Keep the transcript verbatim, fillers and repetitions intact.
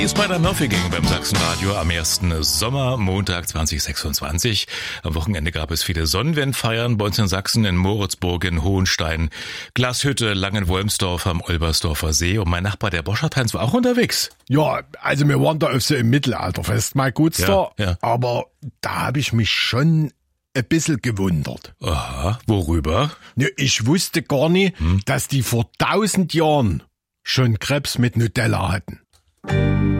Ist bei der Murphy Gang beim Sachsenradio am ersten Sommermontag zwanzig sechsundzwanzig. Am Wochenende gab es viele Sonnenwendfeiern bei uns in Sachsen, in Moritzburg, in Hohenstein, Glashütte, Langenwolmsdorf am Olbersdorfer See. Und mein Nachbar, der Boschert-Heinz, war auch unterwegs. Ja, also wir waren da auf so im Mittelalterfest, mein Gutster. Ja, ja. Aber da habe ich mich schon ein bisschen gewundert. Aha, worüber? Ja, ich wusste gar nicht, hm? dass die vor tausend Jahren schon Krebs mit Nutella hatten.